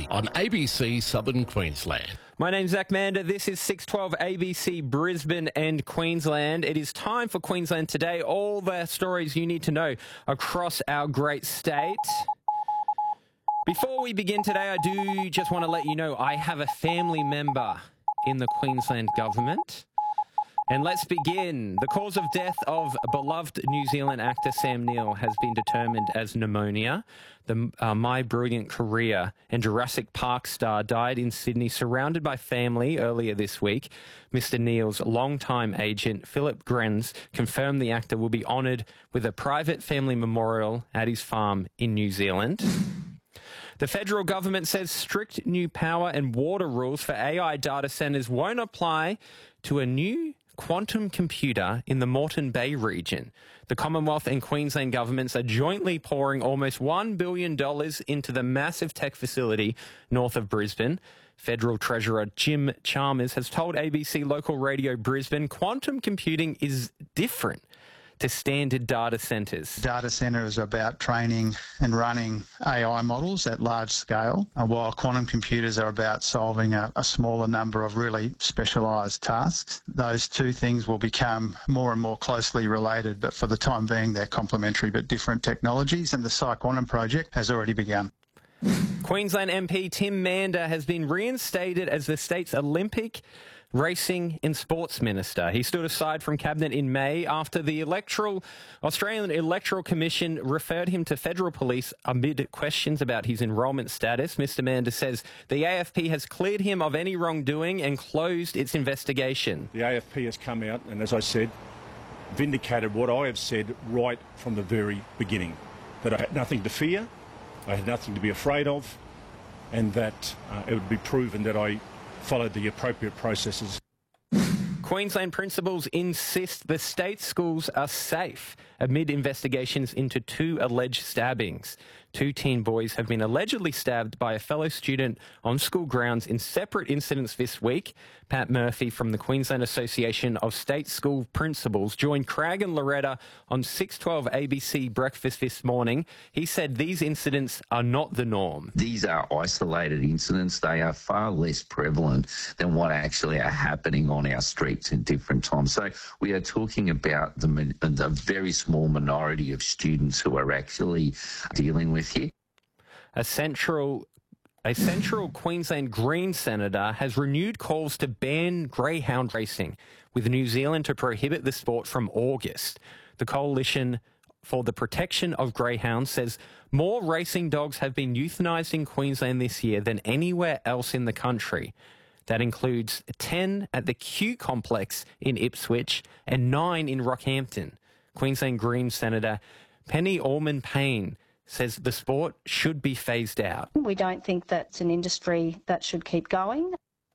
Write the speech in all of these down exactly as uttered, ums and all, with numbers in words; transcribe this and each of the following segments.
on A B C Southern Queensland. My name's Zach Mander. This is six twelve A B C Brisbane and Queensland. It is time for Queensland Today. All the stories you need to know across our great state. Before we begin today, I do just want to let you know I have a family member in the Queensland government. And let's begin. The cause of death of beloved New Zealand actor Sam Neill has been determined as pneumonia. The uh, My Brilliant Career and Jurassic Park star died in Sydney surrounded by family earlier this week. Mister Neill's longtime agent, Philip Grenz, confirmed the actor will be honoured with a private family memorial at his farm in New Zealand. The federal government says strict new power and water rules for A I data centres won't apply to a new quantum computer in the Moreton Bay region. The Commonwealth and Queensland governments are jointly pouring almost one billion dollars into the massive tech facility north of Brisbane. Federal Treasurer Jim Chalmers has told A B C Local Radio Brisbane quantum computing is different to standard data centres. Data centre is about training and running A I models at large scale, while quantum computers are about solving a, a smaller number of really specialised tasks. Those two things will become more and more closely related, but for the time being they're complementary but different technologies, and the PsiQuantum project has already begun. Queensland M P Tim Mander has been reinstated as the state's Olympic Racing and Sports Minister. He stood aside from Cabinet in May after the electoral Australian Electoral Commission referred him to federal police amid questions about his enrolment status. Mister Mander says the A F P has cleared him of any wrongdoing and closed its investigation. The A F P has come out and, as I said, vindicated what I have said right from the very beginning, that I had nothing to fear, I had nothing to be afraid of, and that uh, it would be proven that I followed the appropriate processes. Queensland principals insist the state schools are safe amid investigations into two alleged stabbings. Two teen boys have been allegedly stabbed by a fellow student on school grounds in separate incidents this week. Pat Murphy from the Queensland Association of State School Principals joined Craig and Loretta on six twelve A B C Breakfast this morning. He said these incidents are not the norm. These are isolated incidents. They are far less prevalent than what actually are happening on our streets in different times. So we are talking about the, the very small minority of students who are actually dealing with here. A central A central Queensland Green senator has renewed calls to ban greyhound racing, with New Zealand to prohibit the sport from August. The Coalition for the Protection of Greyhounds says more racing dogs have been euthanised in Queensland this year than anywhere else in the country. That includes ten at the Q Complex in Ipswich and nine in Rockhampton. Queensland Green Senator Penny Allman-Payne says the sport should be phased out. We don't think that's an industry that should keep going.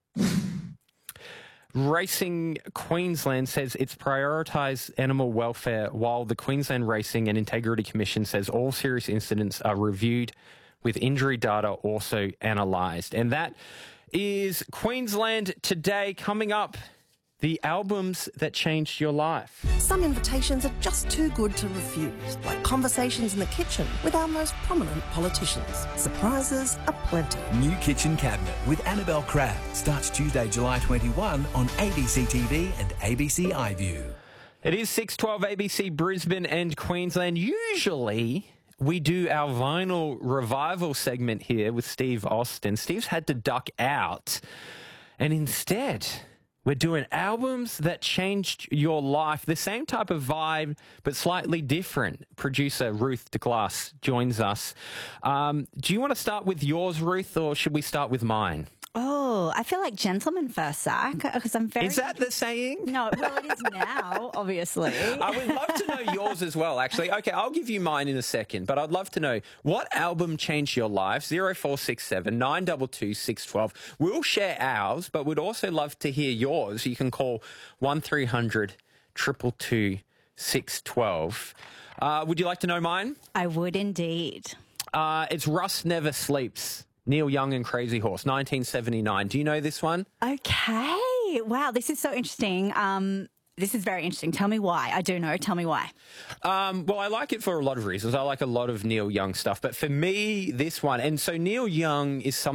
Racing Queensland says it's prioritised animal welfare, while the Queensland Racing and Integrity Commission says all serious incidents are reviewed with injury data also analysed. And that is Queensland Today. Coming up, the albums that changed your life. Some invitations are just too good to refuse, like conversations in the kitchen with our most prominent politicians. Surprises aplenty. New Kitchen Cabinet with Annabelle Crabb starts Tuesday, July twenty-first on A B C T V and A B C iView. It is six twelve A B C Brisbane and Queensland. Usually we do our vinyl revival segment here with Steve Austin. Steve's had to duck out, and instead we're doing albums that changed your life. The same type of vibe, but slightly different. Producer Ruth de Glass joins us. Um, do you want to start with yours, Ruth, or should we start with mine? Oh, I feel like gentleman first, Zach, because I'm very... Is that the saying? No, well, it is now, obviously. I would love to know yours as well, actually. Okay, I'll give you mine in a second, but I'd love to know what album changed your life. zero four six seven nine two two six one two. We'll share ours, but we'd also love to hear yours. You can call one three hundred two two two six one two. Uh, would you like to know mine? I would indeed. Uh, it's Rust Never Sleeps. Neil Young and Crazy Horse, nineteen seventy-nine. Do you know this one? Okay. Wow, this is so interesting. Um, This is very interesting. Tell me why. I do know. Tell me why. Um, well, I like it for a lot of reasons. I like a lot of Neil Young stuff. But for me, this one, and so Neil Young is some